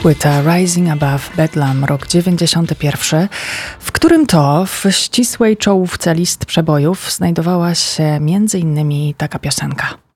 Płyta Rising Above Bedlam, rok 91, w którym to w ścisłej czołówce list przebojów znajdowała się m.in. taka piosenka.